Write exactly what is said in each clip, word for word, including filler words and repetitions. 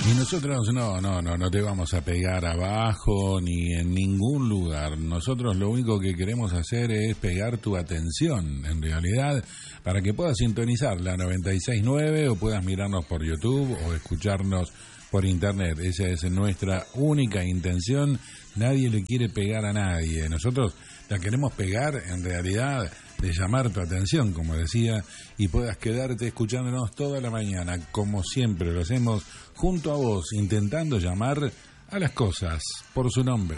Y nosotros no, no, no, no te vamos a pegar abajo ni en ningún lugar. Nosotros lo único que queremos hacer es pegar tu atención, en realidad, para que puedas sintonizar la noventa y seis punto nueve o puedas mirarnos por YouTube o escucharnos por internet. Esa es nuestra única intención. Nadie le quiere pegar a nadie. Nosotros la queremos pegar, en realidad, de llamar tu atención, como decía, y puedas quedarte escuchándonos toda la mañana, como siempre lo hacemos, junto a vos, intentando llamar a las cosas por su nombre.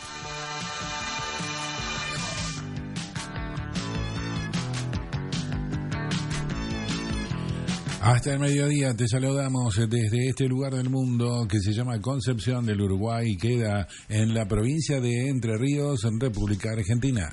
Hasta el mediodía te saludamos desde este lugar del mundo que se llama Concepción del Uruguay y queda en la provincia de Entre Ríos, en República Argentina.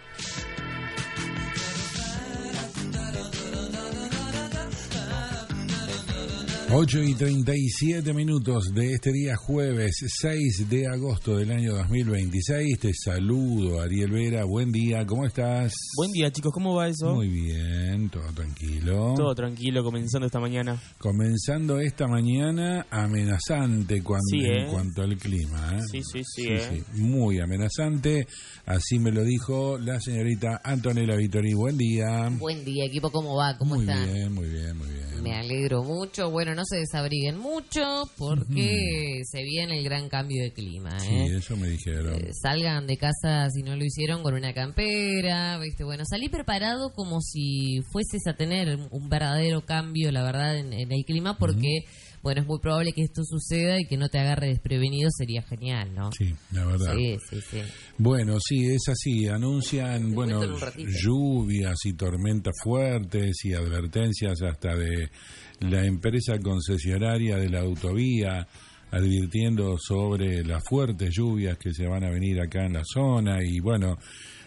ocho y treinta y siete minutos de este día jueves seis de agosto del año dos mil veintiséis. Te saludo, Ariel Vera. Buen día, ¿cómo estás? Buen día, chicos, ¿cómo va eso? Muy bien, todo tranquilo. Todo tranquilo, comenzando esta mañana. Comenzando esta mañana amenazante cuando, sí, ¿eh? en cuanto al clima. ¿eh? Sí, sí, sí, sí, ¿eh? sí, muy amenazante. Así me lo dijo la señorita Antonella Vittori. Buen día. Buen día, equipo, ¿cómo va? ¿Cómo muy están? Muy bien, muy bien, muy bien. Me alegro mucho. Bueno, no se desabriguen mucho porque uh-huh. se viene el gran cambio de clima. ¿eh? Sí, eso me dijeron. Eh, salgan de casa si no lo hicieron con una campera, ¿viste? Bueno, salí preparado como si fueses a tener un verdadero cambio, la verdad, en, en el clima porque... Uh-huh. Bueno, es muy probable que esto suceda y que no te agarre desprevenido, sería genial, ¿no? Sí, la verdad. Sí, sí, sí. Bueno, sí, es así. Anuncian, te bueno, lluvias y tormentas fuertes y advertencias hasta de la empresa concesionaria de la autovía, advirtiendo sobre las fuertes lluvias que se van a venir acá en la zona y, bueno...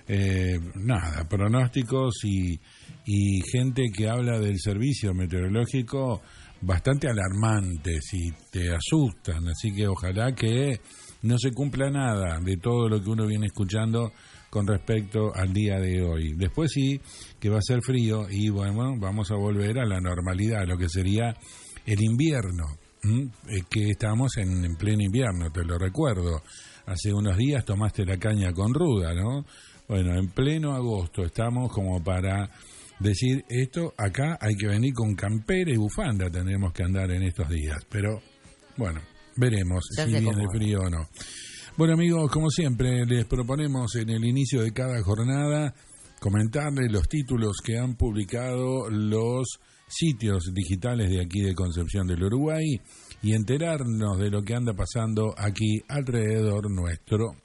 Eh, nada, pronósticos y, y gente que habla del servicio meteorológico bastante alarmantes y te asustan, así que ojalá que no se cumpla nada de todo lo que uno viene escuchando con respecto al día de hoy. Después sí, que va a ser frío y bueno, vamos a volver a la normalidad, lo que sería el invierno, ¿m? que estamos en, en pleno invierno, te lo recuerdo. Hace unos días tomaste la caña con ruda, ¿no? Bueno, en pleno agosto estamos como para decir esto, acá hay que venir con campera y bufanda, tendremos que andar en estos días. Pero, bueno, veremos ya si viene el frío o no. Bueno, amigos, como siempre, les proponemos en el inicio de cada jornada comentarles los títulos que han publicado los sitios digitales de aquí de Concepción del Uruguay y enterarnos de lo que anda pasando aquí alrededor nuestro.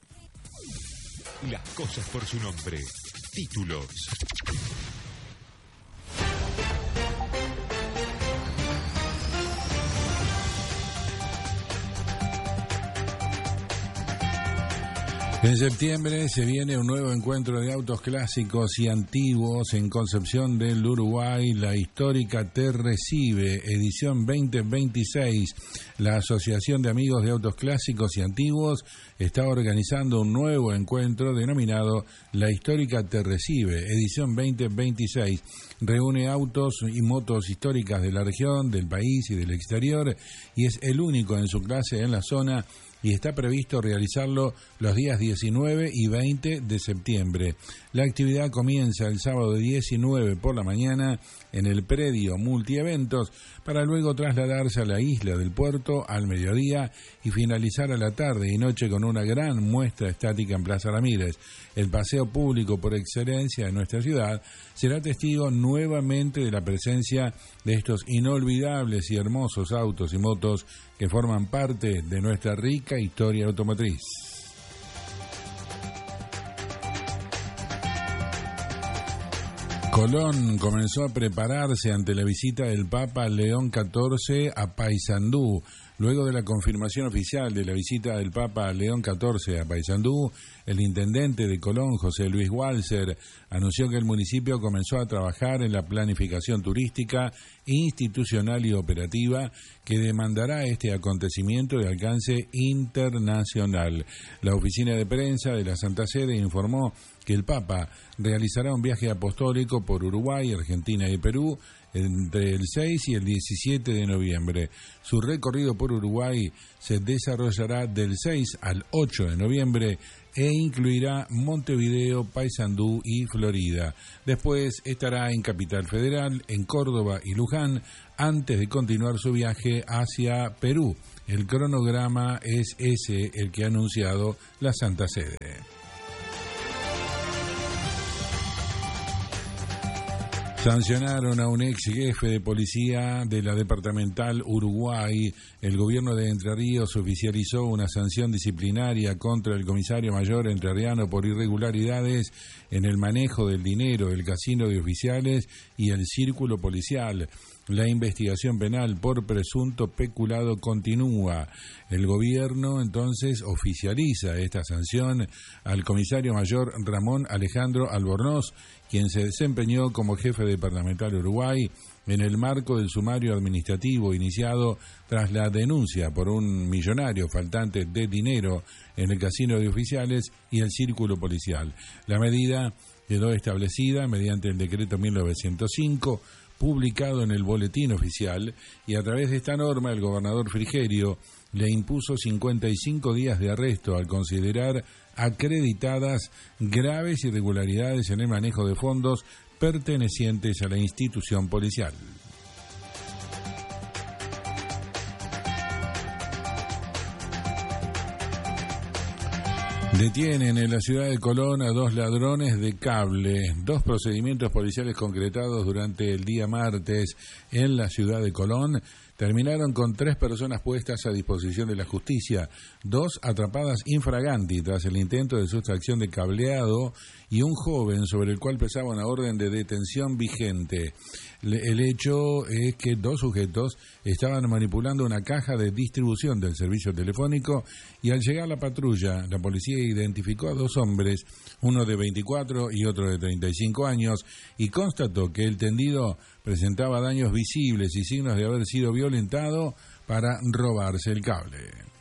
Las cosas por su nombre. Títulos. En septiembre se viene un nuevo encuentro de autos clásicos y antiguos en Concepción del Uruguay. La histórica Te Recibe, edición veinte veintiséis. La Asociación de Amigos de Autos Clásicos y Antiguos está organizando un nuevo encuentro denominado La Histórica Te Recibe, edición veinte veintiséis. Reúne autos y motos históricas de la región, del país y del exterior y es el único en su clase en la zona y está previsto realizarlo los días diecinueve y veinte de septiembre. La actividad comienza el sábado diecinueve por la mañana en el predio multieventos para luego trasladarse a la isla del Puerto al mediodía y finalizar a la tarde y noche con una gran muestra estática en Plaza Ramírez. El paseo público por excelencia de nuestra ciudad será testigo nuevamente de la presencia de estos inolvidables y hermosos autos y motos que forman parte de nuestra rica historia automotriz. Colón comenzó a prepararse ante la visita del Papa León catorce a Paysandú. Luego de la confirmación oficial de la visita del Papa León catorce a Paysandú, el intendente de Colón, José Luis Walser, anunció que el municipio comenzó a trabajar en la planificación turística, institucional y operativa que demandará este acontecimiento de alcance internacional. La oficina de prensa de la Santa Sede informó que el Papa realizará un viaje apostólico por Uruguay, Argentina y Perú entre el seis y el diecisiete de noviembre. Su recorrido por Uruguay se desarrollará del seis al ocho de noviembre e incluirá Montevideo, Paysandú y Florida. Después estará en Capital Federal, en Córdoba y Luján, antes de continuar su viaje hacia Perú. El cronograma es ese el que ha anunciado la Santa Sede. Sancionaron a un ex jefe de policía de la departamental Uruguay. El gobierno de Entre Ríos oficializó una sanción disciplinaria contra el comisario mayor entrerriano por irregularidades en el manejo del dinero, el casino de oficiales y el círculo policial. La investigación penal por presunto peculado continúa. El gobierno entonces oficializa esta sanción al comisario mayor Ramón Alejandro Albornoz, quien se desempeñó como jefe departamental Uruguay en el marco del sumario administrativo iniciado tras la denuncia por un millonario faltante de dinero en el casino de oficiales y el círculo policial. La medida quedó establecida mediante el decreto mil novecientos cinco, publicado en el Boletín Oficial, y a través de esta norma el gobernador Frigerio le impuso cincuenta y cinco días de arresto al considerar acreditadas graves irregularidades en el manejo de fondos pertenecientes a la institución policial. Detienen en la ciudad de Colón a dos ladrones de cable. Dos procedimientos policiales concretados durante el día martes en la ciudad de Colón terminaron con tres personas puestas a disposición de la justicia, dos atrapadas infraganti tras el intento de sustracción de cableado y un joven sobre el cual pesaba una orden de detención vigente. El hecho es que dos sujetos estaban manipulando una caja de distribución del servicio telefónico y al llegar la patrulla, la policía identificó a dos hombres, uno de veinticuatro y otro de treinta y cinco años, y constató que el tendido presentaba daños visibles y signos de haber sido violentado para robarse el cable.